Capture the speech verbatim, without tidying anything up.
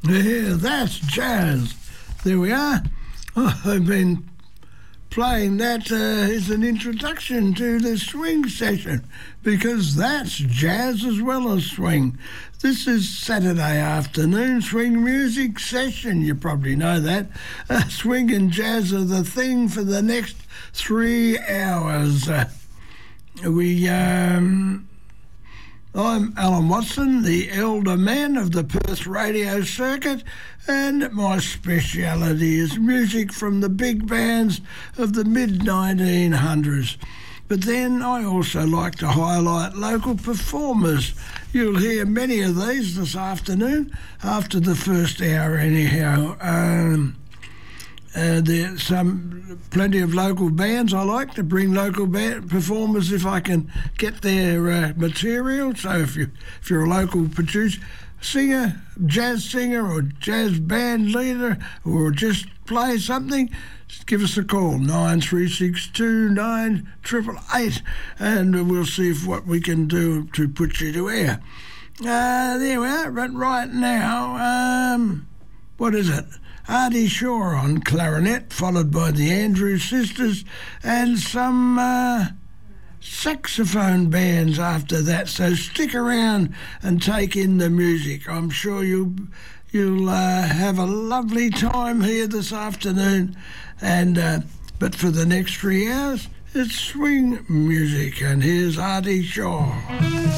Yeah, that's jazz. There we are. Oh, I've been playing that uh, as an introduction to the swing session, because that's jazz as well as swing. This is Saturday afternoon swing music session. You probably know that. Uh, swing and jazz are the thing for the next three hours. Uh, we... Um, I'm Alan Watson, the elder man of the Perth radio circuit, and my speciality is music from the big bands of the mid nineteen hundreds. But then I also like to highlight local performers. You'll hear many of these this afternoon, after the first hour anyhow. Um, Uh, there's some plenty of local bands. I like to bring local band performers if I can get their uh, material. So if you if you're a local producer, singer, jazz singer, or jazz band leader, or just play something, just give us a call nine three six two nine triple eight, and we'll see if what we can do to put you to air. Uh, there we are. But right now, um, what is it? Artie Shaw on clarinet, followed by the Andrews Sisters, and some uh, saxophone bands after that. So stick around and take in the music. I'm sure you'll, you'll uh, have a lovely time here this afternoon. And uh, but for the next three hours, it's swing music. And here's Artie Shaw.